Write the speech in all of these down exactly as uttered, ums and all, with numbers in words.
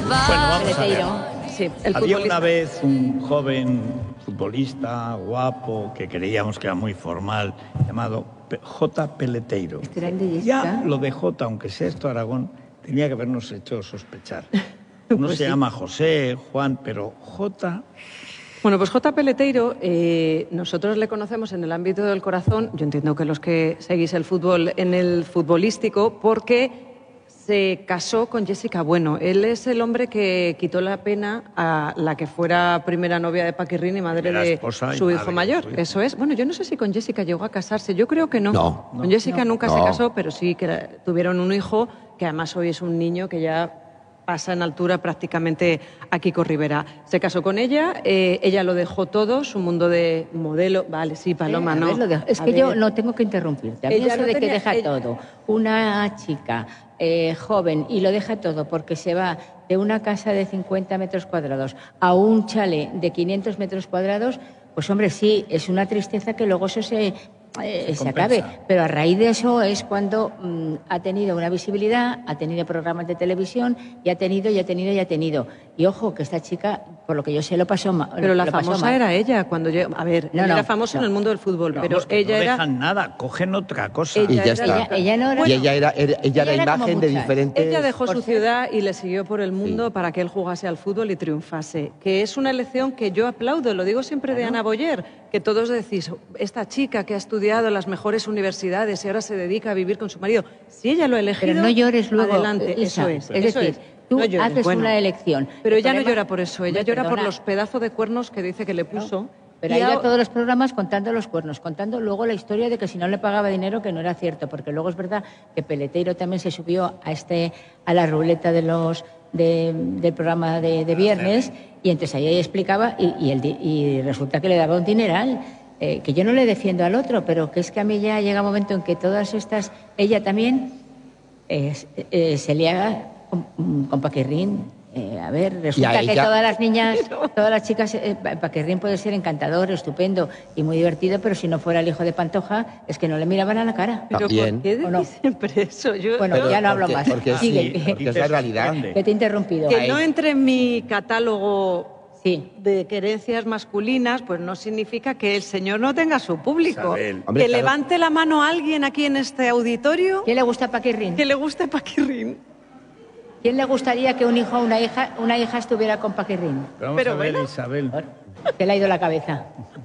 Bueno, vamos a ver. Sí, el Había una vez un joven futbolista guapo que creíamos que era muy formal, llamado J. Peleteiro. ¿Este era el de Ya Jessica? lo de J, aunque sea esto Aragón, tenía que habernos hecho sospechar. Uno Pues se sí. llama José, Juan, pero J... Bueno, pues J. Peleteiro, eh, nosotros le conocemos en el ámbito del corazón, yo entiendo que los que seguís el fútbol en el futbolístico, porque se casó con Jessica Bueno. Él es el hombre que quitó la pena a la que fuera primera novia de Paquirrín y madre Primera de esposa y su madre hijo de mayor. su hijo. Eso es. Bueno, yo no sé si con Jessica llegó a casarse, yo creo que no. No. Con Jessica No. nunca No. se casó, pero sí que era- tuvieron un hijo, que además hoy es un niño que ya pasa en altura prácticamente a Kiko Rivera. Se casó con ella, eh, ella lo dejó todo, su mundo de modelo. Vale, sí, Paloma, Eh, a no. ver, lo de- es A que yo ver. no tengo que interrumpirte. A mí Ella eso no de que tenía- deja ella- todo, una chica eh, joven, y lo deja todo porque se va de una casa de cincuenta metros cuadrados a un chalet de quinientos metros cuadrados, pues hombre, sí, es una tristeza que luego eso se, eh, Se se compensa. acabe. Pero a raíz de eso es cuando mm, ha tenido una visibilidad, ha tenido programas de televisión y ha tenido, y ha tenido, y ha tenido. Y ojo, que esta chica, por lo que yo sé, lo pasó mal. Pero la lo pasó famosa mal. era ella cuando llegó. A ver, No, ella no, era famosa no. en el mundo del fútbol, Pero, pero vamos, que ella no era. dejan nada, cogen otra cosa. Ella Y ya era está. la- Ella, ella no era... Y ella era, era- ella era Ella era imagen como de muchas. diferentes... Ella dejó por su ser- ciudad y le siguió por el mundo Sí. para que él jugase al fútbol y triunfase. Que es una elección que yo aplaudo, lo digo siempre de Ana Boyer, que todos decís, esta chica que ha estudiado en las mejores universidades y ahora se dedica a vivir con su marido. Si ella lo ha elegido, Pero no llores luego, adelante, Isa. eso es. Es eso decir, es. tú No llores, haces bueno. una elección. Pero El ella no problema- llora por eso, ella Hombre, llora por perdona. los pedazos de cuernos que dice que le puso. Pero Y ha ido ahora- a todos los programas contando los cuernos, contando luego la historia de que si no le pagaba dinero, que no era cierto, porque luego es verdad que Peleteiro también se subió a este a la ruleta de los de- del programa de, de viernes, y entonces ahí ella explicaba y, y, el di- y resulta que le daba un dineral. Eh, que yo no le defiendo al otro, pero que es que a mí ya llega un momento en que todas estas, ella también eh, eh, se lía con, con Paquirrín. Eh, a ver, resulta a que ella- todas las niñas, todas las chicas, eh, Pa- Paquirrín puede ser encantador, estupendo y muy divertido, pero si no fuera el hijo de Pantoja, es que no le miraban a la cara. Pero También. ¿por qué decís ¿O no? siempre eso? Yo, Bueno, yo- ya no hablo porque- más. porque Sigue, sí, que- porque es la realidad. que te he interrumpido. que Ahí. no entre en mi catálogo Sí. de querencias masculinas, pues no significa que el señor no tenga su público. Isabel. Hombre, que claro. levante la mano a alguien aquí en este auditorio ¿Quién le gusta a Paquirrín? que le guste Paquirrín. ¿Quién le gustaría que un hijo o una hija, una hija estuviera con Paquirrín? Pero vamos Pero a ver, bueno. Isabel. Se le ha ido la cabeza.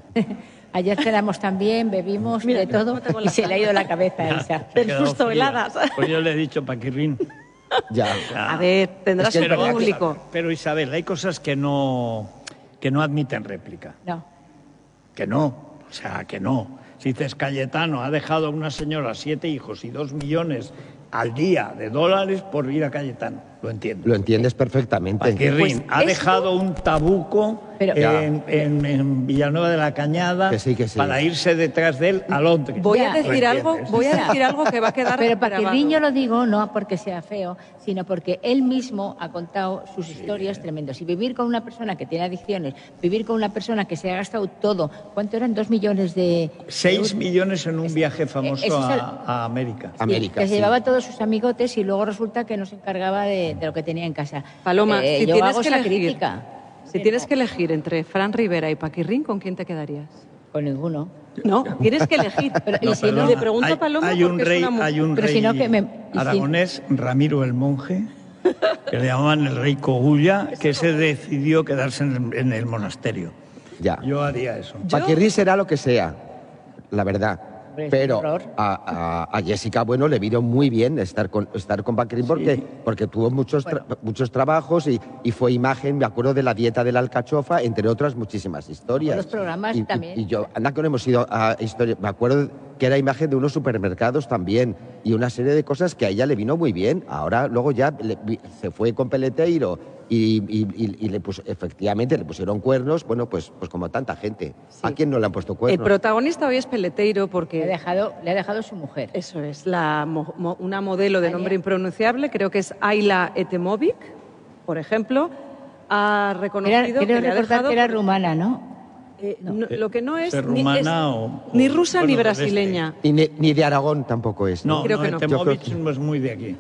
Ayer cenamos también, bebimos Mira, de todo cómo tengo y la se le ha ido la cabeza a Isa. Se ha Del quedado susto fría. heladas. Pues yo le he dicho Paquirrín. Ya. A ver, tendrá Es que su es verdad que- público. Pero Isabel, hay cosas que no, que no admiten réplica. No. Que no, o sea, que no. Si dices Cayetano ha dejado a una señora siete hijos y dos millones al día de dólares por ir a Cayetano, lo entiendo. Lo entiendes perfectamente. Paquirrín Pues ha esto- dejado un tabuco Pero- en, en- en Villanueva de la Cañada Que sí, que sí. para irse detrás de él a Londres. Voy Ya. a decir ¿Lo algo, entiendes? voy a Ya. decir algo que va a quedar Pero grabado. Paquirrín yo lo digo no porque sea feo, sino porque él mismo ha contado sus historias tremendas. Y vivir con una persona que tiene adicciones, vivir con una persona que se ha gastado todo, ¿cuánto eran? Dos millones de... Seis millones en un viaje famoso Ese es el- a, a América. Sí, América, que se sí. llevaba a todos sus amigotes y luego resulta que no se encargaba de, de lo que tenía en casa. Paloma, Eh, si yo tienes hago que esa elegir, crítica. si tienes que elegir entre Fran Rivera y Paquirrín, ¿con quién te quedarías? Con ninguno. No, tienes que elegir. Pero, Y y si si no, no- le pregunto hay, a Paloma hay un porque rey, es una mujer. hay un Pero rey si no, que me- y si- aragonés, Ramiro el Monje, que le llamaban el rey Cogulla, que se decidió quedarse en el, en el monasterio. Ya. Yo haría eso. Paquirrín será lo que sea, la verdad. Hombre, es Pero un horror. a, a- a Jessica Bueno le vino muy bien estar con, estar con Paquirrín porque, Sí. porque tuvo muchos, tra- muchos trabajos y, y fue imagen, me acuerdo de la dieta de la alcachofa, entre otras muchísimas historias. Los programas y, y- también. Y, yo, anda que no hemos ido a historia, me acuerdo que era imagen de unos supermercados también y una serie de cosas que a ella le vino muy bien. Ahora luego ya le- vi- se fue con Peleteiro y, y- y- y le puso, efectivamente le pusieron cuernos, bueno, pues, pues como tanta gente. ¿A quién no le han puesto El cuernos? protagonista hoy es Peleteiro Le ha porque dejado, le ha dejado su mujer. eso es la mo- mo- una modelo de Ayla. nombre impronunciable, creo que es Ayla Etemovic, por ejemplo, ha Era, reconocido quiero que le ha recordar dejado que era por- rumana, ¿no? Eh, No. no, lo que no es Ser ni, rumana es o- ni o- rusa bueno, ni del brasileña. Y ni, ni de Aragón tampoco es. No, Creo no, que no. Temovich Yo creo no es muy de aquí.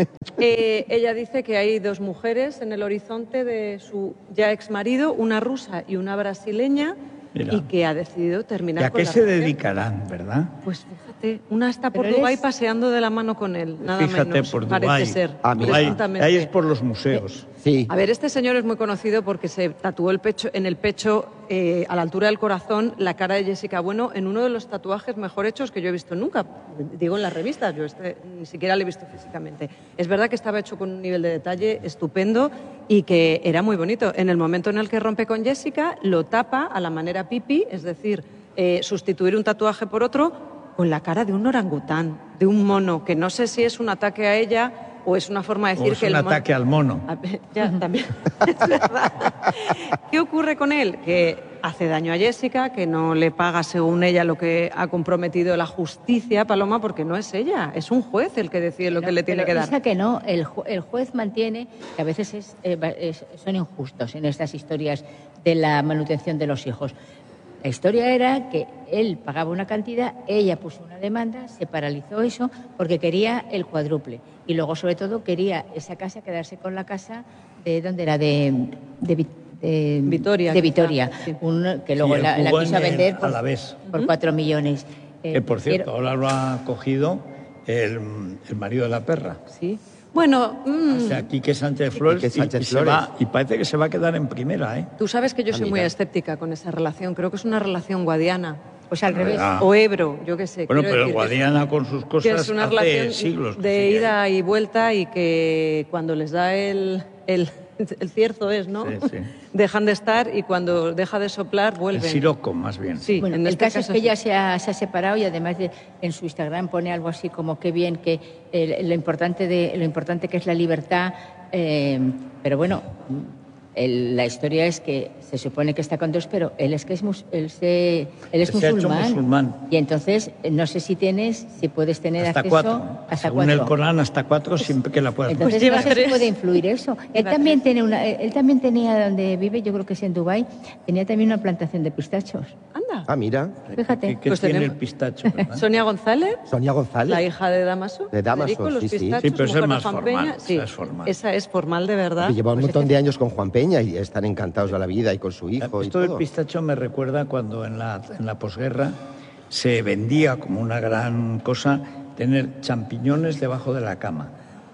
Eh, ella dice que hay dos mujeres en el horizonte de su ya ex marido, una rusa y una brasileña, Mira. y que ha decidido terminar ¿Y a con qué la se relación. dedicarán, verdad? Pues fíjate, una está por Pero Dubái eres- paseando de la mano con él, nada Fíjate, menos, por parece Dubái. ser. Ah, mira. Ahí, presuntamente. ahí es por los museos. Sí. A ver, este señor es muy conocido porque se tatuó el pecho, en el pecho, eh, a la altura del corazón, la cara de Jessica Bueno en uno de los tatuajes mejor hechos que yo he visto nunca. Digo en las revistas, yo este, ni siquiera lo he visto físicamente. Es verdad que estaba hecho con un nivel de detalle estupendo y que era muy bonito. En el momento en el que rompe con Jessica, lo tapa a la manera Pipi, es decir, eh, sustituir un tatuaje por otro con la cara de un orangután, de un mono, que no sé si es un ataque a ella o es una forma de decir O es que un el mono... ataque al mono. A ver, ya, también. Es verdad. ¿Qué ocurre con él? Que hace daño a Jessica, que no le paga según ella lo que ha comprometido la justicia, Paloma, porque no es ella, es un juez el que decide lo que No, le tiene pero que dar. piensa que no, el, ju- el juez mantiene que a veces es, eh, va- es- son injustos en estas historias de la manutención de los hijos. La historia era que él pagaba una cantidad, ella puso una demanda, se paralizó eso porque quería el cuádruple. Y luego, sobre todo, quería esa casa, quedarse con la casa de, ¿dónde era? De, de, Vi- de Vitoria, De quizá, Vitoria, sí. un- que luego Sí, él la, la jugó quiso en el vender por, Alavés. por cuatro millones. Eh, Que por cierto, pero- ahora lo ha cogido el, el marido de la perra. Sí. Bueno, mm, O sea, Quique Sánchez Flores, Quique Sánchez y, y se Flores. va- y parece que se va a quedar en primera, ¿eh? tú sabes que yo Ah, soy muy mira. escéptica con esa relación. Creo que es una relación guadiana. Pues al revés. Ah. O Ebro, yo qué sé. Bueno, quiero pero decir que es- Guadiana con sus que cosas es una hace relación siglos. que de sigue ahí. ida y vuelta y que cuando les da el, el, el cierzo es, ¿no? Sí, sí. Dejan de estar y cuando deja de soplar El vuelven. siroco, más bien. Sí, Bueno, en el este caso, es que sí. ella se ha, se ha separado y además de, en su Instagram pone algo así como qué bien que eh, lo importante de lo importante que es la libertad, eh, pero bueno, el- la historia es que se supone que está con dos, pero él es que es mus- él se, él es Se ha hecho musulmán. musulmán. Y entonces eh, no sé si tienes, si puedes tener Hasta acceso cuatro. ¿no? hasta Según cuatro. el Corán, hasta cuatro siempre que la puedas ver. Entonces Pues lleva no sé si tres. puede influir eso. Él Lleva también tiene una, él también tenía donde vive, yo creo que es en Dubái, tenía también una plantación de pistachos. Anda. Ah, mira. Fíjate. ¿Qué, qué Pues tiene tenemos- el pistacho? ¿verdad? Sonia González, Sonia González. la hija de Damaso. De Damaso, Federico, los sí, sí. pistachos, Sí, pero esa mujer es de más Juan formal, Peña. esa Sí, es formal. esa es formal de verdad. Que lleva un Pues montón es de años con Juan Peña y están encantados de la vida y con su hijo y Esto del todo. pistacho me recuerda cuando en la, en la posguerra se vendía como una gran cosa tener champiñones debajo de la cama.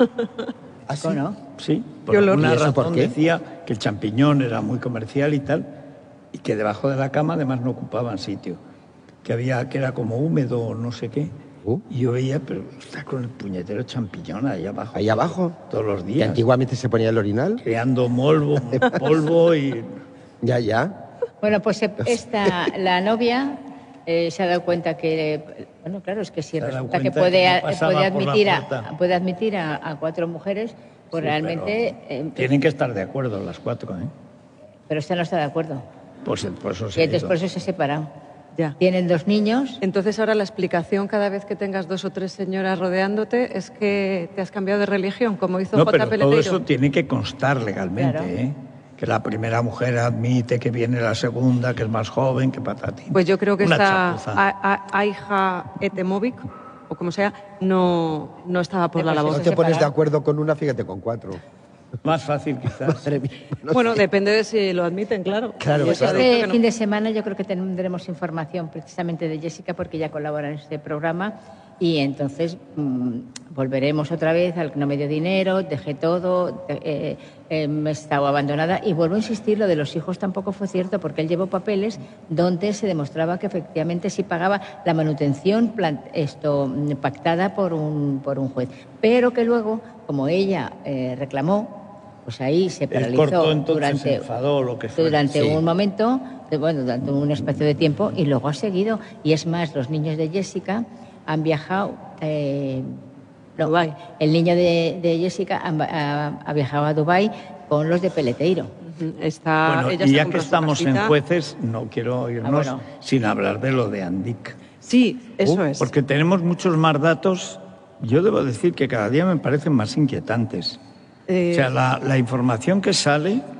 ¿Ah, sí? ¿O no? Sí, por Qué olor. alguna ¿Y eso por razón qué? decía que el champiñón era muy comercial y tal, y que debajo de la cama además no ocupaban sitio, que había que era como húmedo o no sé qué. Uh. Y yo veía, pero está con el puñetero champiñón ahí abajo. Ahí abajo. Todos los Que días. antiguamente se ponía el orinal. Creando molvo, polvo y... Ya, ya. Bueno, pues eh, esta, la novia eh, se ha dado cuenta que, bueno, claro, es que si Se ha dado resulta que cuenta puede, que no a- pasaba puede por la admitir, a, puerta. puede admitir a, a cuatro mujeres, pues Sí, realmente... pero eh, tienen que estar de acuerdo las cuatro, ¿eh? pero esta no está de acuerdo. Pues por eso se Y ha entonces ido. por eso se ha separado. Ya. Tienen dos niños. Entonces ahora la explicación cada vez que tengas dos o tres señoras rodeándote es que te has cambiado de religión, como hizo No, J. pero Peleteiro. todo eso tiene que constar legalmente, Claro. ¿eh? Que la primera mujer admite que viene la segunda, que es más joven, que patatín. Pues yo creo que Una esta chapuza. a- a- Aija Etemovic, o como sea, no, no estaba por Eh, la pues labor. No eso te pones de separado. acuerdo con una, fíjate con cuatro. Más fácil quizás. Madre mía, no Bueno, sé. depende de si lo admiten, claro. Claro, Y Pues eso ha claro. dicho este que no. fin de semana yo creo que tendremos información precisamente de Jessica porque ella colabora en este programa y entonces mm, volveremos otra vez al que no me dio dinero, dejé todo, de- eh, eh, me he estado abandonada y vuelvo a insistir, lo de los hijos tampoco fue cierto porque él llevó papeles donde se demostraba que efectivamente sí pagaba la manutención plan- esto mm, pactada por un, por un juez, pero que luego, como ella eh, reclamó, pues ahí se Él paralizó cortó entonces, durante, se enfadó, lo que fuera. durante Sí. un momento, de- bueno, durante un espacio de tiempo y luego ha seguido. Y es más, los niños de Jessica han viajado. eh, no, Dubái. el niño de, de Jessica han- ha, ha viajado a Dubái con los de Peleteiro. Ujú, Está, Bueno, ella y se ya compró que su estamos en casita. jueces, no quiero irnos bueno. sin hablar de lo de Andic. Sí, eso Uh, es. Porque tenemos muchos más datos. Yo debo decir que cada día me parecen más inquietantes. Eh, O sea, la, la información que sale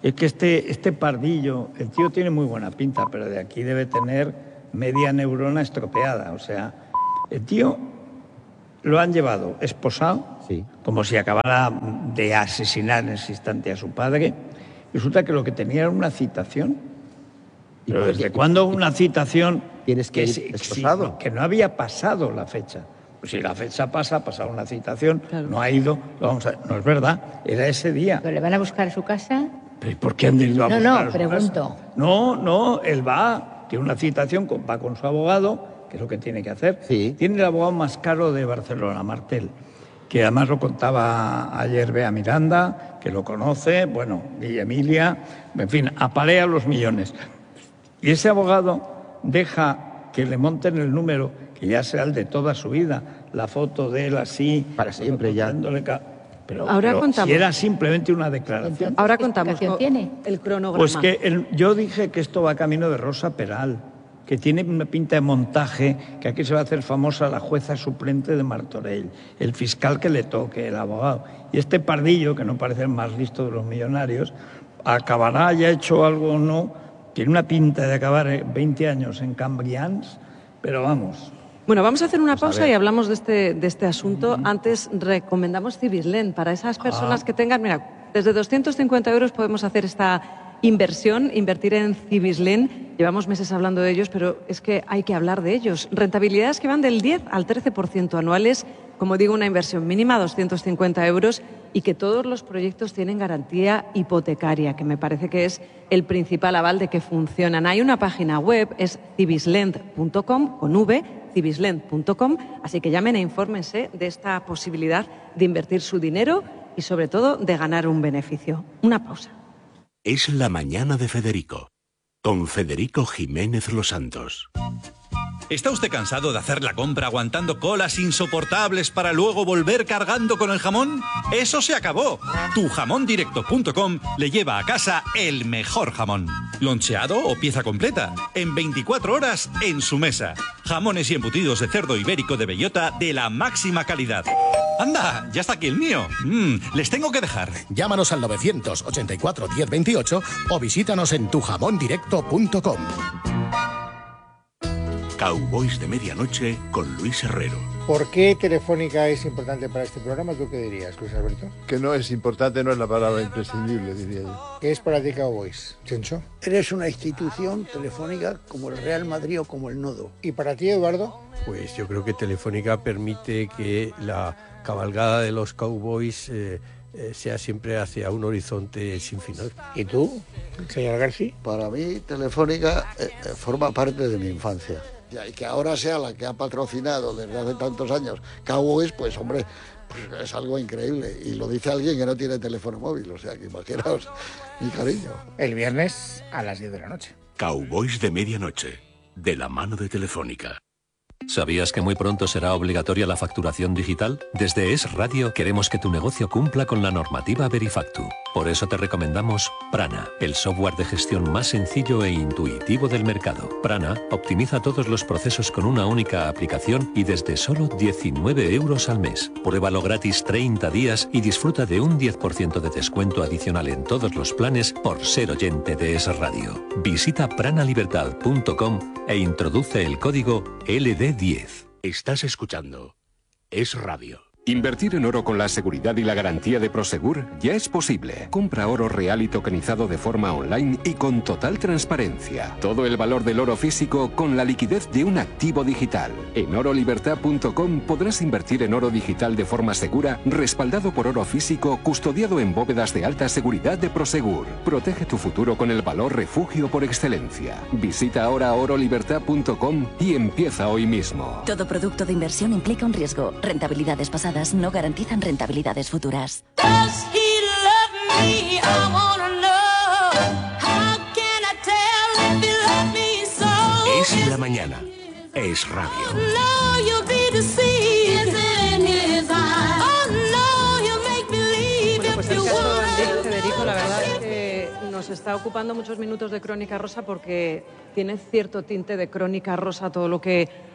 Es que este, este pardillo, el tío tiene muy buena pinta, pero de aquí debe tener media neurona estropeada. O sea, el tío lo han llevado esposado, Sí. como si acabara de asesinar en ese instante a su padre. Resulta que lo que tenía era una citación. ¿Y Pero por ¿desde qué? cuándo una citación Tienes que ir sí- esposado? sí, que no había pasado la fecha? Pues si la fecha pasa, ha pasado una citación, Claro. no ha ido, lo vamos a... no es verdad, era ese día. ¿Pero le van a buscar a su casa? ¿Pero ¿y por qué han ido a No, buscar no, a su pregunto. casa? No, no, él va, tiene una citación, con- va con su abogado, que es lo que tiene que hacer. Sí. Tiene el abogado más caro de Barcelona, Martel, que además lo contaba ayer Bea Miranda, que lo conoce, bueno, y Emilia, en fin, apalea los millones. Y ese abogado deja que le monten el número, que ya sea el de toda su vida, la foto de él así... Para siempre ya. dándole ca- Pero, Ahora pero contamos. si era simplemente una declaración. Ahora ¿Qué contamos explicación con tiene? el cronograma. Pues que el- yo dije que esto va camino de Rosa Peral, que tiene una pinta de montaje, que aquí se va a hacer famosa la jueza suplente de Martorell, el fiscal que le toque, el abogado. Y este pardillo, que no parece el más listo de los millonarios, acabará, haya hecho algo o no, tiene una pinta de acabar eh, veinte años en Cambrians, pero vamos... Bueno, vamos a hacer una pausa ver. y hablamos de este, de este asunto. Antes recomendamos Civislend para esas personas que tengan, mira, desde doscientos cincuenta euros podemos hacer esta inversión, invertir en Civislend. Llevamos meses hablando de ellos, pero es que hay que hablar de ellos. Rentabilidades que van del diez al trece por ciento anuales, como digo, una inversión mínima, doscientos cincuenta euros, y que todos los proyectos tienen garantía hipotecaria, que me parece que es el principal aval de que funcionan. Hay una página web, es civislend punto com, con V, civislend punto com, así que llamen e infórmense de esta posibilidad de invertir su dinero y, sobre todo, de ganar un beneficio. Una pausa. Es la mañana de Federico, con Federico Jiménez Los Santos. ¿Está usted cansado de hacer la compra aguantando colas insoportables para luego volver cargando con el jamón? ¡Eso se acabó! tu jamón directo punto com le lleva a casa el mejor jamón. Loncheado o pieza completa, en veinticuatro horas en su mesa. Jamones y embutidos de cerdo ibérico de bellota de la máxima calidad. ¡Anda! ¡Ya está aquí el mío! Mm, les tengo que dejar. Llámanos al novecientos ochenta y cuatro diez veintiocho o visítanos en tu jamón directo punto com. Cowboys de Medianoche con Luis Herrero. ¿Por qué Telefónica es importante para este programa? ¿Tú qué dirías, Luis Alberto? Que no es importante, no es la palabra imprescindible, diría yo. ¿Qué es para ti Cowboys, Chencho? Eres una institución telefónica como el Real Madrid o como el Nodo. ¿Y para ti, Eduardo? Pues yo creo que Telefónica permite que la cabalgada de los Cowboys eh, eh, sea siempre hacia un horizonte sin final. ¿Y tú, señor García? Para mí, Telefónica eh, eh, forma parte de mi infancia. Y que ahora sea la que ha patrocinado desde hace tantos años Cowboys, pues hombre, pues es algo increíble. Y lo dice alguien que no tiene teléfono móvil, o sea que imaginaos mi cariño. El viernes a las diez de la noche. Cowboys de Medianoche, de la mano de Telefónica. ¿Sabías que muy pronto será obligatoria la facturación digital? Desde Es Radio queremos que tu negocio cumpla con la normativa Verifactu. Por eso te recomendamos Prana, el software de gestión más sencillo e intuitivo del mercado. Prana optimiza todos los procesos con una única aplicación y desde solo diecinueve euros al mes. Pruébalo gratis treinta días y disfruta de un diez por ciento de descuento adicional en todos los planes por ser oyente de Es Radio. Visita pranalibertad punto com e introduce el código L D diez. Estás escuchando Es Radio. Invertir en oro con la seguridad y la garantía de Prosegur ya es posible. Compra oro real y tokenizado de forma online y con total transparencia. Todo el valor del oro físico con la liquidez de un activo digital. En oro libertad punto com podrás invertir en oro digital de forma segura, respaldado por oro físico, custodiado en bóvedas de alta seguridad de Prosegur. Protege tu futuro con el valor refugio por excelencia. Visita ahora oro libertad punto com y empieza hoy mismo. Todo producto de inversión implica un riesgo. Rentabilidades pasadas no garantizan rentabilidades futuras. Es la mañana. Es Radio. Bueno, pues el caso de Federico, la verdad es que nos está ocupando muchos minutos de Crónica Rosa porque tiene cierto tinte de Crónica Rosa todo lo que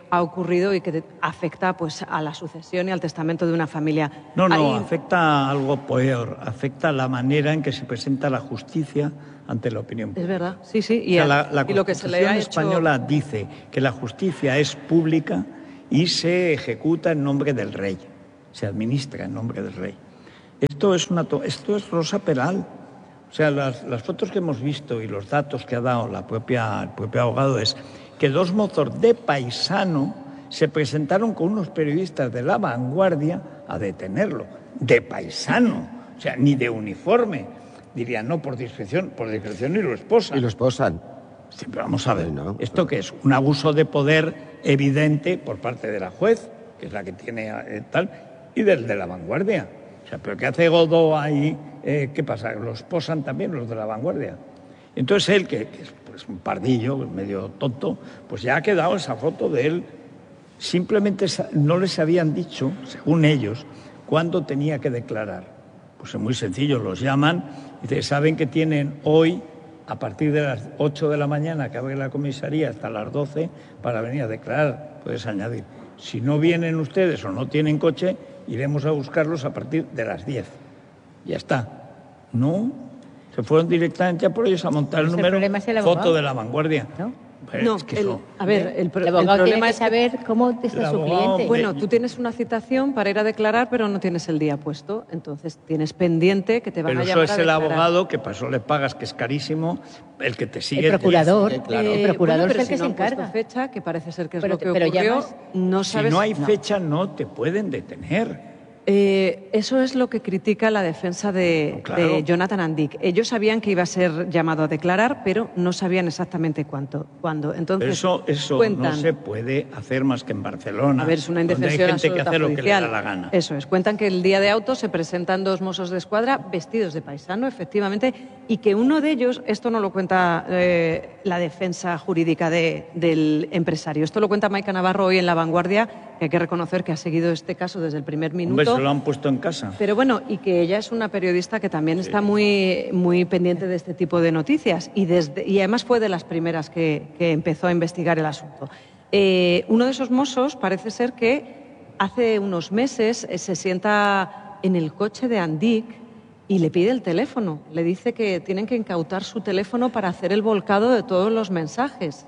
ha ocurrido y que afecta pues a la sucesión y al testamento de una familia. No, no, Ahí... afecta a algo peor, afecta a la manera en que se presenta la justicia ante la opinión pública. Es verdad, sí, sí. Y, o sea, la, la y lo que se le ha española hecho... dice que la justicia es pública y se ejecuta en nombre del rey, se administra en nombre del rey. Esto es, una, esto es Rosa Peral. O sea, las, las fotos que hemos visto y los datos que ha dado la propia, el propio abogado es que dos mozos de Paisano se presentaron con unos periodistas de La Vanguardia a detenerlo. De Paisano, o sea, ni de uniforme. Dirían, no, por discreción, por discreción y lo esposan. Y lo esposan. Sí, pero vamos a ver, ¿no? ¿Esto qué es? Un abuso de poder evidente por parte de la juez, que es la que tiene eh, tal, y del de La Vanguardia. O sea, ¿pero qué hace Godó ahí? Eh, ¿Qué pasa? ¿Los posan también los de La Vanguardia? Entonces él, que, que es pues, un pardillo, medio tonto, pues ya ha quedado esa foto de él. Simplemente no les habían dicho, según ellos, cuándo tenía que declarar. Pues es muy sencillo, los llaman y dicen, saben que tienen hoy, a partir de las ocho de la mañana, que abre la comisaría, hasta las doce, para venir a declarar. Puedes añadir, si no vienen ustedes o no tienen coche, iremos a buscarlos a partir de las diez. Ya está. No, se fueron directamente a por ellos a montar el número el foto de La Vanguardia. ¿No? Pero no, es que el, eso, a ver, el, pro, el abogado el problema tiene que es saber cómo está su cliente. Bueno, tú tienes una citación para ir a declarar, pero no tienes el día puesto, entonces tienes pendiente que te van pero a llamar a eso es el declarar. abogado que pasó le pagas, que es carísimo, el que te sigue. El procurador, te dice, claro. el procurador bueno, es el si que no se han puesto encarga. fecha, que parece ser que es pero, lo que pero ocurrió, llamas, no sabes. Si no hay no. fecha, no te pueden detener. Eh, eso es lo que critica la defensa de, no, claro. de Jonathan Andic. Ellos sabían que iba a ser llamado a declarar, pero no sabían exactamente cuánto, cuándo. Entonces, pero eso eso cuentan, no se puede hacer más que en Barcelona. A ver, es una donde indefensión hay gente que absoluta hace lo que le judicial. da la gana. Eso es. Cuentan que el día de auto se presentan dos mozos de escuadra vestidos de paisano, efectivamente, y que uno de ellos, esto no lo cuenta eh, la defensa jurídica de, del empresario, esto lo cuenta Maica Navarro hoy en La Vanguardia, que hay que reconocer que ha seguido este caso desde el primer minuto. Hombre, se lo han puesto en casa. Pero bueno, y que ella es una periodista que también sí. está muy, muy pendiente de este tipo de noticias y, desde, y además fue de las primeras que, que empezó a investigar el asunto. Eh, uno de esos mozos parece ser que hace unos meses eh, se sienta en el coche de Andic y le pide el teléfono. Le dice que tienen que incautar su teléfono para hacer el volcado de todos los mensajes.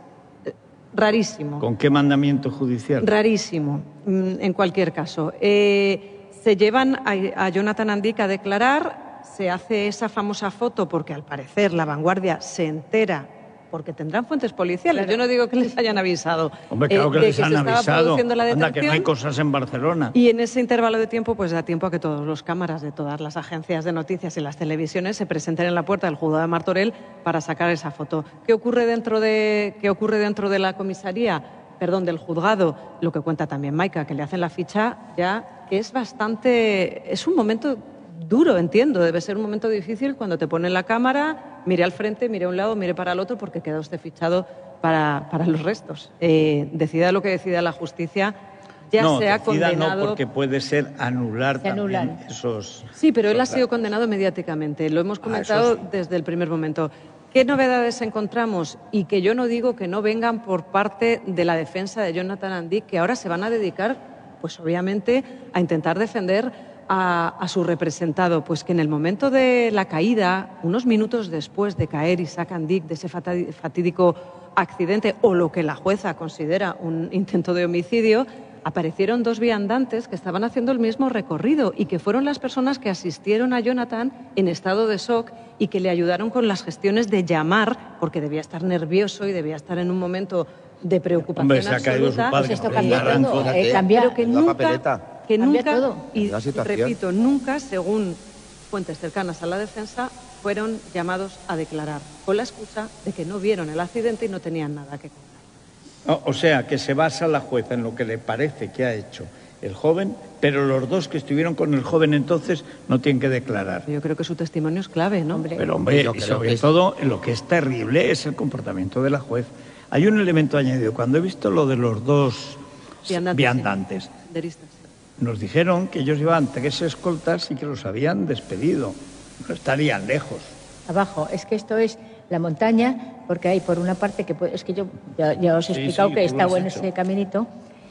Rarísimo. ¿Con qué mandamiento judicial? Rarísimo, en cualquier caso. Eh, se llevan a, a Jonathan Andic a declarar, se hace esa famosa foto porque al parecer La Vanguardia se entera, porque tendrán fuentes policiales, claro. Yo no digo que les hayan avisado. Hombre, claro que eh, de les que han se estaba avisado. produciendo la Anda, que no hay detención. cosas en Barcelona. Y en ese intervalo de tiempo, pues da tiempo a que todos los cámaras de todas las agencias de noticias y las televisiones se presenten en la puerta del juzgado de Martorell para sacar esa foto. ¿Qué ocurre dentro de, qué ocurre dentro de la comisaría? Perdón, del juzgado, lo que cuenta también Maica, que le hacen la ficha ya, que es bastante, es un momento duro, entiendo, debe ser un momento difícil cuando te ponen la cámara, mire al frente, mire a un lado, mire para el otro, porque queda usted fichado para, para los restos. Eh, decida lo que decida la justicia, ya no, se ha decida condenado... No, porque puede ser anular se también anulan. esos... Sí, pero él ha esos sido datos. condenado mediáticamente, lo hemos comentado Ah, eso sí. desde el primer momento. ¿Qué novedades encontramos? Y que yo no digo que no vengan por parte de la defensa de Jonathan Andic, que ahora se van a dedicar, pues obviamente, a intentar defender a, a su representado. Pues que en el momento de la caída, unos minutos después de caer Isaac Andic de ese fatídico accidente, o lo que la jueza considera un intento de homicidio, aparecieron dos viandantes que estaban haciendo el mismo recorrido y que fueron las personas que asistieron a Jonathan en estado de shock y que le ayudaron con las gestiones de llamar, porque debía estar nervioso y debía estar en un momento de preocupación Hombre, se ha caído absoluta. su padre. Pues esto cambia todo, Fíjate, eh, cambia, Pero que la nunca, papeleta. que Cambia nunca, todo. y La situación. repito, nunca, según fuentes cercanas a la defensa, fueron llamados a declarar, con la excusa de que no vieron el accidente y no tenían nada que contar. O, o sea, que se basa la jueza en lo que le parece que ha hecho el joven, pero los dos que estuvieron con el joven entonces no tienen que declarar. Yo creo que su testimonio es clave, ¿no? Hombre. Pero, hombre, Yo y creo sobre que es- todo lo que es terrible es el comportamiento de la juez. Hay un elemento añadido. Cuando he visto lo de los dos Viandantes, viandantes, sí. Deristas. nos dijeron que ellos llevaban tres escoltas y que los habían despedido. No estarían lejos. abajo. Es que esto es la montaña, porque hay por una parte que puede- es que yo ya, ya os he Sí, explicado sí, que he tú lo estado has en hecho. ese caminito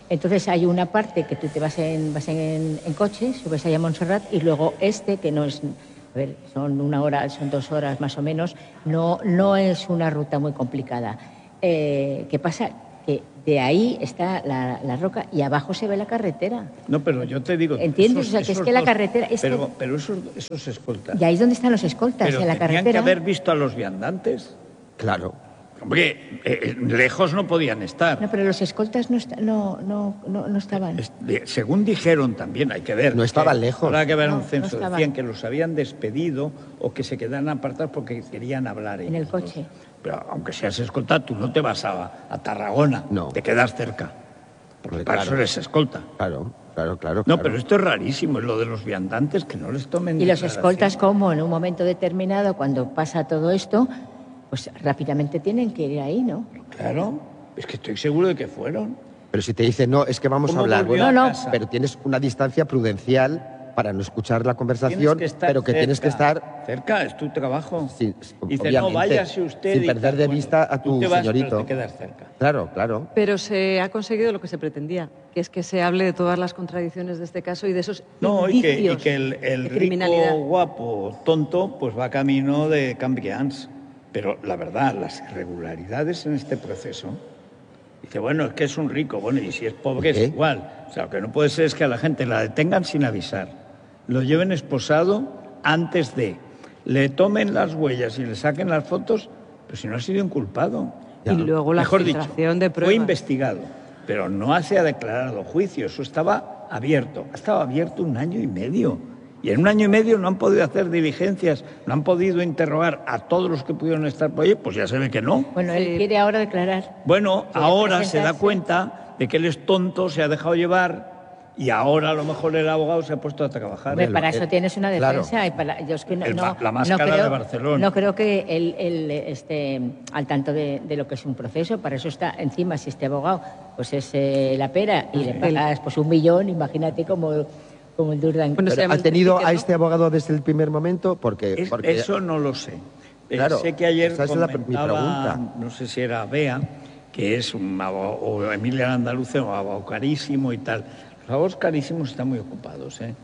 Entonces hay una parte que tú te vas en, vas en, en coche, subes allá a Montserrat, y luego este, que no es, a ver, son una hora, son dos horas más o menos, no, no es una ruta muy complicada. Eh, ¿Qué pasa? Que de ahí está la, la roca y abajo se ve la carretera. No, pero yo te digo... ¿Entiendes? Esos, o sea, que es que la dos, carretera... Es pero que, pero esos, esos escoltas... y ahí es donde están los escoltas, pero en la tenían carretera. que haber visto a los viandantes. Claro. Hombre, eh, lejos no podían estar. No, pero los escoltas no, está, no, no, no, no estaban. Es, según dijeron también, hay que ver. No estaban lejos. Habrá que ver no, un censo. No Decían que los habían despedido o que se quedaran apartados porque querían hablar ellos. En el coche. Pero aunque seas escolta, tú no te vas a, a Tarragona. No. Te quedas cerca. Porque claro. para eso eres escolta. Claro, claro, claro. No, claro. pero esto es rarísimo, es lo de los viandantes, que no les tomen... Y los escoltas, como en un momento determinado, cuando pasa todo esto, pues rápidamente tienen que ir ahí, ¿no? Claro, es que estoy seguro de que fueron. Pero si te dicen, no, es que vamos a hablar, bueno, no, no. pero tienes una distancia prudencial para no escuchar la conversación, que pero que cerca, tienes que estar... Cerca, es tu trabajo. Sí, dice, obviamente, no, váyase usted... sin y perder tal. de Bueno, vista a tu tú te vas, señorito. Pero te quedas cerca. Claro, claro. Pero se ha conseguido lo que se pretendía, que es que se hable de todas las contradicciones de este caso y de esos No, y que, y indicios que el, el de rico, criminalidad. guapo, tonto, pues va camino de Cambrians. Pero la verdad, las irregularidades en este proceso... Dice, bueno, es que es un rico. Bueno, y si es pobre es igual. O sea, lo que no puede ser es que a la gente la detengan sin avisar. Lo lleven esposado antes de... Le tomen las huellas y le saquen las fotos, pero si no ha sido inculpado. Y luego la Mejor filtración dicho, de pruebas. fue investigado, pero no se ha declarado juicio. Eso estaba abierto. Ha estado abierto un año y medio. Y en un año y medio no han podido hacer diligencias, no han podido interrogar a todos los que pudieron estar por ahí, pues ya se ve que no. Bueno, él quiere ahora declarar. Bueno, Quiere ahora se da presentarse. cuenta de que él es tonto, se ha dejado llevar y ahora a lo mejor el abogado se ha puesto a trabajar. Hombre, para eso tienes una claro. defensa. Y para, yo es que no, El no- ma- la no máscara creo, de Barcelona. No creo que él, él esté al tanto de, de lo que es un proceso. Para eso está encima, si este abogado pues es eh, la pera y le pagas pues un millón, imagínate como, como el Durdan. Pero, ¿ha tenido a este abogado desde el primer momento? Porque, Es- porque eso no lo sé. Eh, Claro, sé que ayer esa es la- mi comentaba, pregunta. no sé si era Bea, que es un abogado, o Emilia Andaluce, un abogado carísimo y tal. Los abogados carísimos están muy ocupados, ¿eh?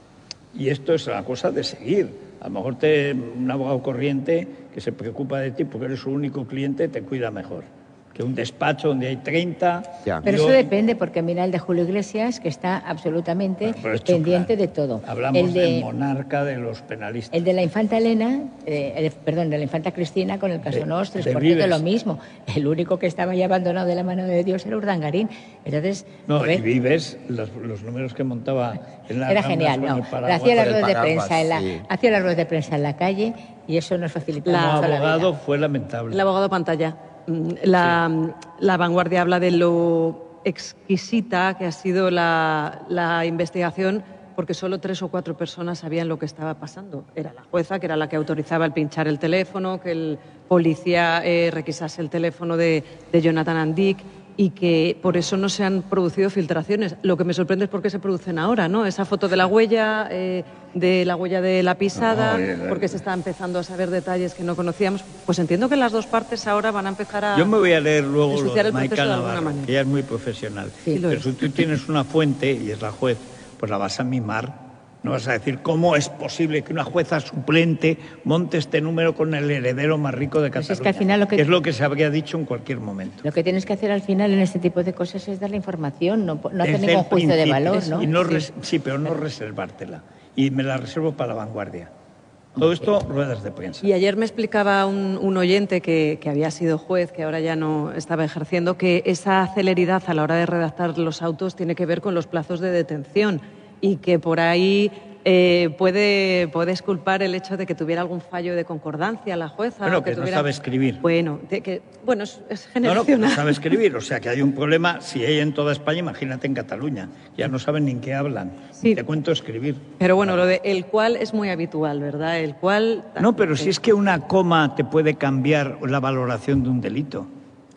Y esto es la cosa de seguir. A lo mejor te, un abogado corriente que se preocupa de ti porque eres su único cliente te cuida mejor que un despacho donde hay treinta. Pero Yo- eso depende, porque mira el de Julio Iglesias, que está absolutamente pero es pendiente de todo. Hablamos el de, del monarca de los penalistas. el de la infanta Elena, eh, el- perdón, de la infanta Cristina con el caso De- Nostres, de porque es Vives. lo mismo. El único que estaba ya abandonado de la mano de Dios era Urdangarín. Entonces, No, ¿ves? y Vives, los, los números que montaba en la Era Ramblas genial, con ¿no? el paraguas. Hacía las Con el ruedas de paraguas, prensa en la, sí. hacía las ruedas de prensa en la calle y eso nos facilitaba Como mucho la vida. abogado fue lamentable. El abogado pantalla. Mm, La, la vanguardia habla de lo exquisita que ha sido la, la investigación porque solo tres o cuatro personas sabían lo que estaba pasando. Era la jueza, que era la que autorizaba el pinchar el teléfono, que el policía eh, requisase el teléfono de, de Jonathan Andic y que por eso no se han producido filtraciones. Lo que me sorprende es por qué se producen ahora, ¿no? Esa foto de la huella, eh, de la huella de la pisada, No, oye, porque se está empezando a saber detalles que no conocíamos. Pues entiendo que las dos partes ahora van a empezar a Yo me voy a leer luego lo ensuciar de el proceso Maica de alguna Navarro, manera. que ella es muy profesional. Sí, lo Pero es. si tú tienes una fuente y es la juez, pues la vas a mimar. No vas a decir cómo es posible que una jueza suplente monte este número con el heredero más rico de Pues Cataluña. es que al final lo que- es lo que se habría dicho en cualquier momento. Lo que tienes que hacer al final en este tipo de cosas es dar la información, no, no hacer Desde ningún el juicio de principio. valor, ¿no? Y no Sí. res- sí, pero no reservártela. Y me la reservo para la vanguardia. Todo esto, ruedas de prensa. Y ayer me explicaba un, un oyente que, que había sido juez, que ahora ya no estaba ejerciendo, que esa celeridad a la hora de redactar los autos tiene que ver con los plazos de detención y que por ahí eh, puede, puedes culpar el hecho de que tuviera algún fallo de concordancia la jueza. Bueno, o que no tuviera- sabe escribir. Bueno, de que, bueno es, es No, no, que no generacional. sabe escribir. O sea, que hay un problema. Si hay en toda España, imagínate en Cataluña. Ya no saben ni en qué hablan. Te cuento escribir. Pero bueno, lo de el cual es muy habitual, ¿verdad? El cual... No, pero si es que una coma te puede cambiar la valoración de un delito.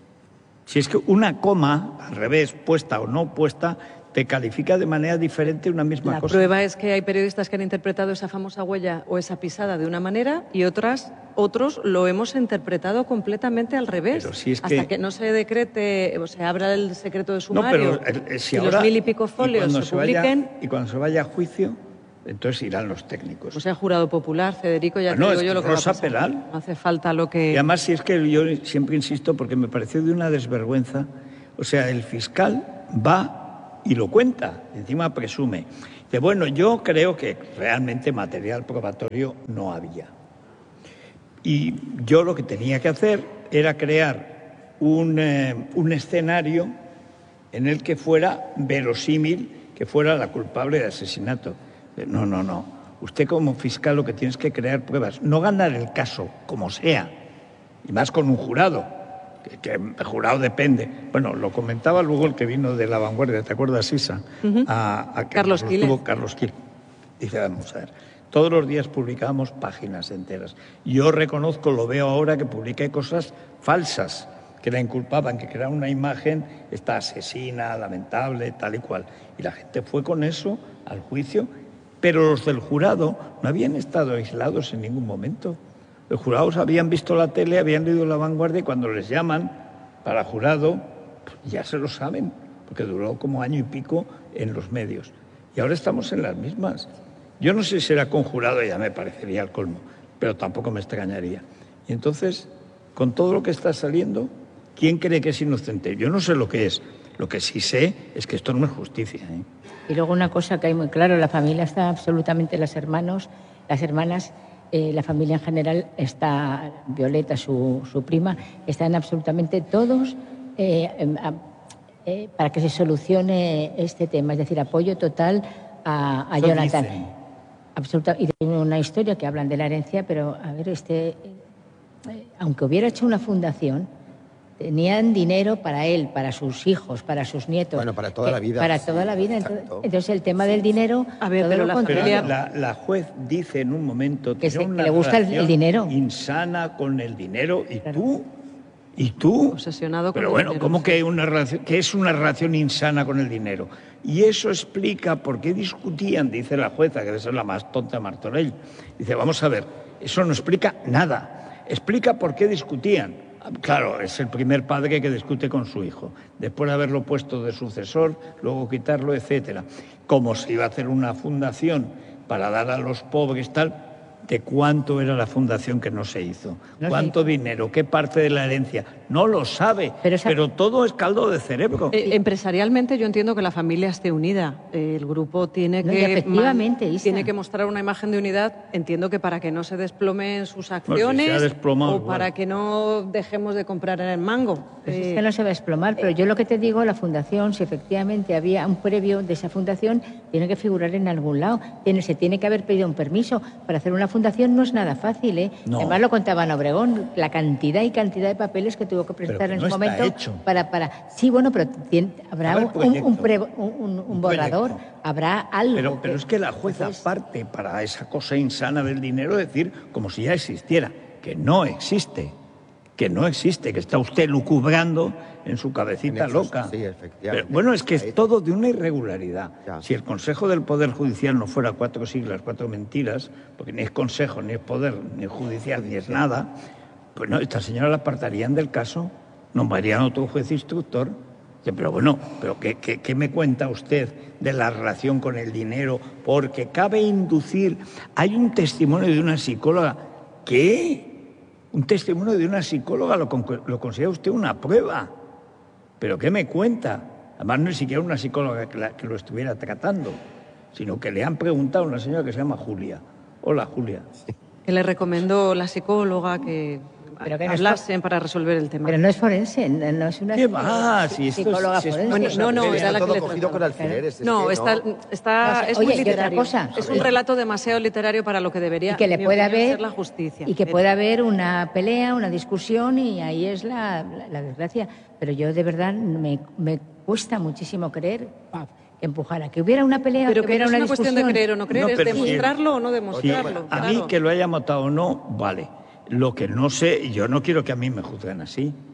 Si es que una coma, al revés, puesta o no puesta, te califica de manera diferente una misma La cosa. prueba es que hay periodistas que han interpretado esa famosa huella o esa pisada de una manera y otras otros lo hemos interpretado completamente al revés. Pero si es Hasta que... que no se decrete, o se abra el secreto de No, sumario pero eh, si y ahora, los mil y pico y folios cuando se se vaya- publiquen... y cuando se vaya a juicio, entonces irán los técnicos. O sea, jurado popular, Federico, ya Bueno, te digo es yo lo que va a Rosa pasar. Peral. No hace falta lo que... Y además, si es que yo siempre insisto, porque me pareció de una desvergüenza, o sea, el fiscal va y lo cuenta, encima presume. Dice, bueno, yo creo que realmente material probatorio no había. Y yo lo que tenía que hacer era crear un, eh, un escenario en el que fuera verosímil que fuera la culpable de asesinato. No, no, no. Usted como fiscal lo que tiene es que crear pruebas, no ganar el caso, como sea, y más con un jurado, que, que el jurado depende. Bueno, lo comentaba luego el que vino de La Vanguardia, ¿te acuerdas, Isa? Ujú. A, a Carlos estuvo Quiles. Carlos Quiles. Dice, vamos a ver, todos los días publicábamos páginas enteras. Yo reconozco, lo veo ahora, que publiqué cosas falsas, que la inculpaban, que creaban una imagen, esta asesina, lamentable, tal y cual. Y la gente fue con eso al juicio, pero los del jurado no habían estado aislados en ningún momento. Los jurados habían visto la tele, habían leído La Vanguardia, y cuando les llaman para jurado, pues ya se lo saben, porque duró como año y pico en los medios. Y ahora estamos en las mismas. Yo no sé si será con jurado, ya me parecería el colmo, pero tampoco me extrañaría. Y entonces, con todo lo que está saliendo, ¿quién cree que es inocente? Yo no sé lo que es. Lo que sí sé es que esto no es justicia, ¿eh? Y luego una cosa que hay muy claro, la familia está absolutamente, las hermanos, las hermanas, eh, la familia en general está, Violeta, su, su prima, están absolutamente todos eh, eh, eh, para que se solucione este tema, es decir, apoyo total a, a Eso Jonathan. dicen. Absoluta, y tiene una historia que hablan de la herencia, pero a ver, este, eh, aunque hubiera hecho una fundación, tenían dinero para él, para sus hijos, para sus nietos. Bueno, para toda Eh, la vida. Para Sí, toda la vida. Entonces, exacto. entonces el tema del dinero... A ver, todo pero lo la contrario. Pero familia- la, la juez dice en un momento Que se- tiene una que le gusta el- el relación dinero. insana con el dinero y tú y tú Obsesionado con pero el bueno, dinero, ¿cómo sí. que una relación que es una relación insana con el dinero? Y eso explica por qué discutían, dice la jueza, que debe ser la más tonta de Martorell. Dice, vamos a ver, eso no explica nada. Explica por qué discutían. Claro, es el primer padre que discute con su hijo, después de haberlo puesto de sucesor, luego quitarlo, etcétera. Como se iba a hacer una fundación para dar a los pobres, tal, ¿de cuánto era la fundación que no se hizo? No ¿Cuánto se dinero? ¿Qué parte de la herencia? No lo sabe, Pero pero, esa- todo es caldo de cerebro. Eh, empresarialmente yo entiendo que la familia esté unida. Eh, el grupo tiene No, y que efectivamente, man- Isa. tiene que mostrar una imagen de unidad. Entiendo que para que no se desplomen sus si se ha acciones desplomado o igual. para que no dejemos de comprar en el mango. Pues Eh, es que no se va a desplomar, pero yo lo que te digo, la fundación, si efectivamente había un previo de esa fundación, tiene que figurar en algún lado. Tiene, se tiene que haber pedido un permiso. Para hacer una fundación no es nada fácil, ¿eh? No. Además lo contaba en Obregón, la cantidad y cantidad de papeles que tuvo que presentar que en no su está momento hecho. para para sí, bueno, pero tien- habrá Habrá un, proyecto. un, pre- un- un- un borrador, proyecto. habrá algo. Pero, pero es que la jueza Entonces, parte para esa cosa insana del dinero decir como si ya existiera, que no existe, que no existe, que está usted lucubrando en su cabecita En hechos, loca. sí, efectivamente. Pero, bueno, es que Ahí- es todo de una irregularidad. Ya. Si el Consejo del Poder Judicial no fuera cuatro siglas, cuatro mentiras, porque ni es consejo, ni es poder, ni es judicial, ni es nada, pues no, esta señora la apartarían del caso, nombrarían otro juez instructor. Dice, pero bueno, pero ¿qué, qué, qué me cuenta usted de la relación con el dinero? Porque cabe inducir, hay un testimonio de una psicóloga, ¿qué? Un testimonio de una psicóloga lo, con- lo considera usted una prueba. ¿Pero qué me cuenta? Además, no es siquiera una psicóloga que, la- que lo estuviera tratando, sino que le han preguntado a una señora que se llama Julia. Hola, Julia. que le recomendó la psicóloga que Pero que no es hablasen para resolver el tema. Pero no es forense, no no es una ¿Qué va? Si esto es- psicóloga si es- forense. Bueno, no, no, Pero era está la que todo le cogido con trataba. alfileres. es No, que está, está, No sé, es oye, muy y otra literario. cosa. Es un relato demasiado literario para lo que debería y que le en mi pueda opinión, haber ser la justicia. y que Pero- pueda haber una pelea, una discusión y ahí es la, la- la desgracia. Pero yo de verdad me, me cuesta muchísimo creer paf, que empujara, que hubiera una pelea, Pero que que hubiera no es una una cuestión de discusión. creer o no creer, No, es pero sí. demostrarlo o no Sí, demostrarlo. a claro. mí que lo haya matado o no, vale. Lo que no sé, yo no quiero que a mí me juzguen así.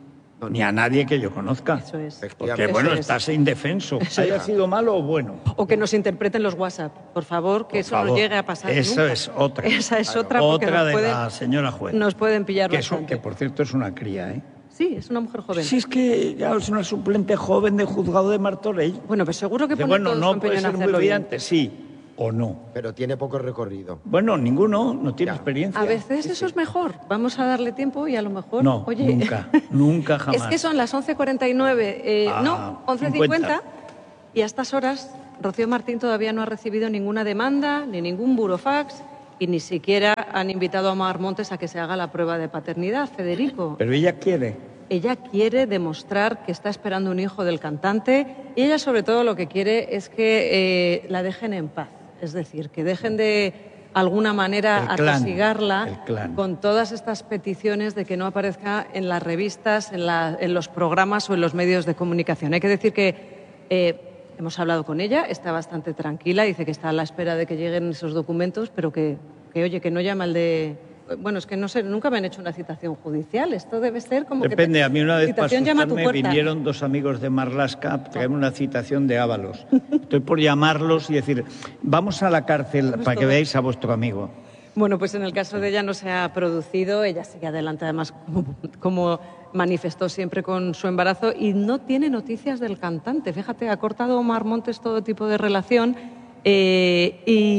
ni a nadie que yo conozca. Eso es. Porque, bueno, Eso es. estás indefenso. Eso Haya es. sido malo o bueno. O que nos interpreten los WhatsApp, por favor, que Por eso favor. no llegue a pasar Eso nunca. es otra. Esa es Claro. otra porque Otra nos de pueden, la señora juez. nos pueden pillar Que, eso, bastante. que, por cierto, es una cría, ¿eh? Sí, es una mujer joven. Sí, es que ya es una suplente joven de juzgado de Martorell. Bueno, pues seguro que Dice, pone bueno, todo su no empeño puede en ser muy hacerlo bien. brillante, sí o no. Pero tiene poco recorrido. Bueno, ninguno, no tiene experiencia. A veces eso es mejor. Vamos a darle tiempo y a lo mejor... No, oye, nunca, nunca jamás. Es que son las once cuarenta y nueve, eh, Ah, no, once cincuenta, y a estas horas Rocío Martín todavía no ha recibido ninguna demanda, ni ningún burofax, y ni siquiera han invitado a Mar Montes a que se haga la prueba de paternidad, Federico. Pero ella quiere. Ella quiere demostrar que está esperando un hijo del cantante y ella sobre todo lo que quiere es que eh, la dejen en paz. Es decir, que dejen de alguna manera El clan, atosigarla el clan. con todas estas peticiones de que no aparezca en las revistas, en, la- en los programas o en los medios de comunicación. Hay que decir que eh, hemos hablado con ella, está bastante tranquila, dice que está a la espera de que lleguen esos documentos, pero que, que oye, que no llama al de... Bueno, es que no sé, nunca me han hecho una citación judicial. Esto debe ser como Depende, que... a mí una vez para citación llama a tu asustarme puerta. vinieron dos amigos de Marlaska a traerme una citación de Ábalos. Estoy por llamarlos y decir, vamos a la cárcel para que todo. veáis a vuestro amigo. Bueno, pues en el caso de ella no se ha producido, ella sigue adelante además como, como manifestó siempre con su embarazo y no tiene noticias del cantante. Fíjate, ha cortado Omar Montes todo tipo de relación eh,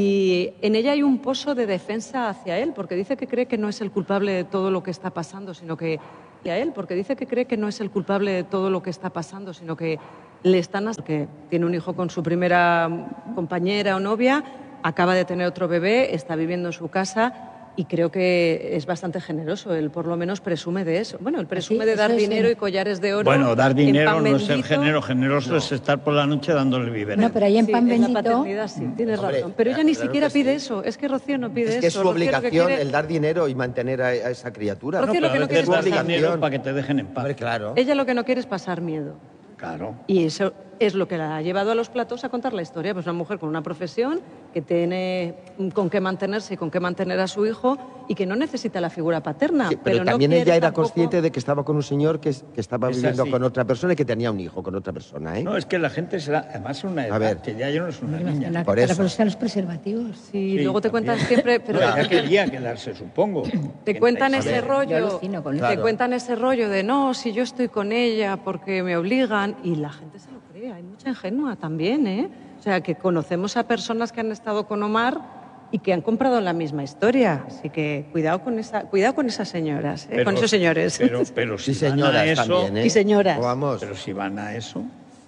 y en ella hay un pozo de defensa hacia él porque dice que cree que no es el culpable de todo lo que está pasando, sino que hacia él porque dice que cree que no es el culpable de todo lo que está pasando, sino que le están as- que tiene un hijo con su primera compañera o novia. Acaba de tener otro bebé, está viviendo en su casa y creo que es bastante generoso. Él por lo menos presume de eso. Bueno, él presume Sí, de dar eso es dinero en- y collares de oro. Bueno, dar en dinero pan no es el bendito. género generoso, es estar por la noche dándole biberón. No, pero ahí en Sí, pan en la bendito... paternidad sí, tienes Hombre, razón. Pero ella ni claro siquiera que pide sí. eso. Es que Rocío no pide Es que es eso. su Rocío lo que obligación quiere- el dar dinero y mantener a, a esa criatura. Rocío lo que no a quiere veces es das pasar dinero obligación. para que te dejen en paz. Hombre, claro. Ella lo que no quiere es pasar miedo. Claro. Y eso es lo que la ha llevado a los platos a contar la historia. Pues una mujer con una profesión que tiene con qué mantenerse y con qué mantener a su hijo y que no necesita la figura paterna. Sí, pero, no también quiere ella era tampoco- consciente de que estaba con un señor que, que estaba Es viviendo así. con otra persona y que tenía un hijo con otra persona, ¿eh? No, es que la gente será, además es una edad ver. que ya no es una Una niña. una Por cara eso. por usar los preservativos. Sí, Sí, luego te también. cuentan siempre, pero No, ella quería quedarse, supongo. te cuentan ese Joder. Yo rollo, alucino con te eso. Claro. cuentan ese rollo de no, si yo estoy con ella porque me obligan y la gente se lo cree. Hay mucha ingenua también, ¿eh? O sea, que conocemos a personas que han estado con Omar y que han comprado la misma historia. Así que cuidado con esa, cuidado con esas señoras, ¿eh? Pero- con esos señores. Pero, pero si Sí, van a señoras eso, también, ¿eh? Y señoras. Vamos, pero si van a eso,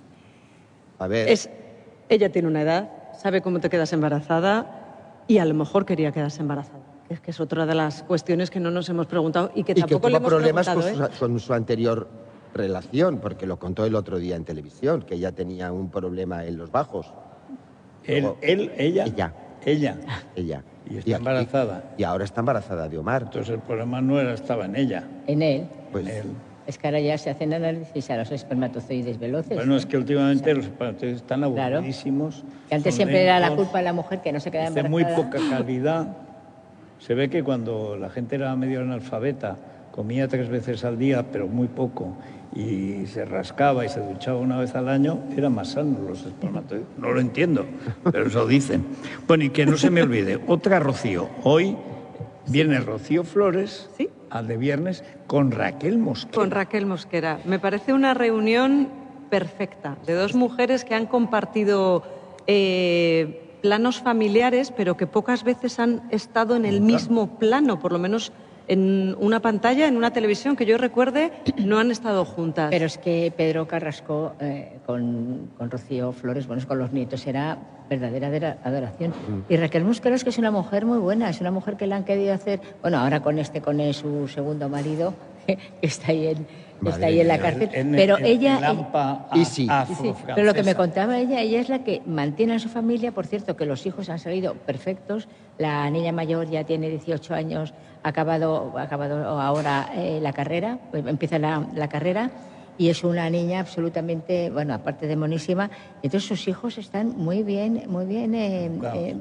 a ver. Es, ella tiene una edad, sabe cómo te quedas embarazada y a lo mejor quería quedarse embarazada. Es que es otra de las cuestiones que no nos hemos preguntado y que y que tampoco le tuvo hemos problemas con preguntado, su, ¿eh? con su anterior relación, porque lo contó el otro día en televisión, que ella tenía un problema en los bajos. él, Luego- él, ella, Ella. ella. Ella. Y está embarazada. Y, ahora está embarazada de Omar. Entonces el problema no era, estaba en ella. En él. Pues, en él. Es que ahora ya se hacen análisis a los espermatozoides veloces. Bueno, es que últimamente los espermatozoides están Claro. aburridísimos. Que antes son siempre era la lentos, culpa de la mujer que no se quedaba es de embarazada. muy poca calidad. Se ve que cuando la gente era medio analfabeta, comía tres veces al día, pero muy poco, y se rascaba y se duchaba una vez al año, eran más sanos los espermatozoides. No lo entiendo, pero eso dicen. Bueno, y que no se me olvide, otra Rocío. Hoy viene Rocío Flores, ¿Sí? al de viernes, con Raquel Mosquera. Con Raquel Mosquera. Me parece una reunión perfecta de dos mujeres que han compartido eh, planos familiares, pero que pocas veces han estado en el mismo plano, por lo menos en una pantalla, en una televisión que yo recuerde, no han estado juntas. Pero es que Pedro Carrasco eh, con, con Rocío Flores, bueno, con los nietos, era verdadera adora- adoración. Y Raquel Mosquera es que es una mujer muy buena, es una mujer que le han querido hacer, bueno, ahora con este, con el- su segundo marido, que está ahí en, está ahí en la cárcel, En- pero en- ella... en Lampa Y sí. a- Sí, sí. afrofrancesa. Pero lo que me contaba ella, ella es la que mantiene a su familia, por cierto, que los hijos han salido perfectos, la niña mayor ya tiene dieciocho años, ha acabado, ha acabado ahora eh, la carrera, pues empieza la, la carrera, y es una niña absolutamente, bueno, aparte de monísima, entonces sus hijos están muy bien, muy bien, eh, Educados. eh,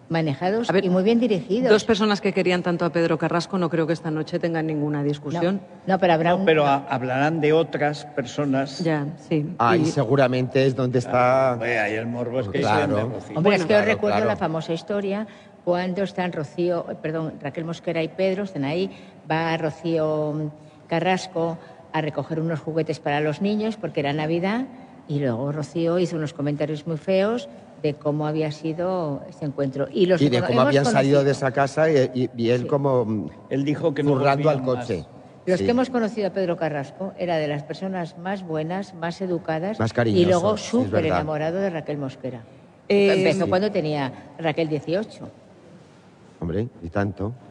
manejados y muy bien dirigidos. Dos personas que querían tanto a Pedro Carrasco no creo que esta noche tengan ninguna discusión. No, no pero habrá no, un... pero a, hablarán de otras personas. Ya, sí. Ahí y... seguramente es donde está... Ah, ahí el morbo es que claro. Hombre, bueno, es que claro, os recuerdo claro. la famosa historia cuando están Rocío, perdón, Raquel Mosquera y Pedro, están ahí, va Rocío Carrasco a recoger unos juguetes para los niños porque era Navidad y luego Rocío hizo unos comentarios muy feos de cómo había sido ese encuentro. Y, los y de cómo habían conocido. salido de esa casa y, y, y él Sí. como él dijo que no zurrando al volvían coche. más. Los Sí. que hemos conocido a Pedro Carrasco era de las personas más buenas, más educadas Más y cariñoso, luego sí, es súper verdad. enamorado de Raquel Mosquera. Eh, Empezó sí. cuando tenía Raquel dieciocho. Hombre, y tanto.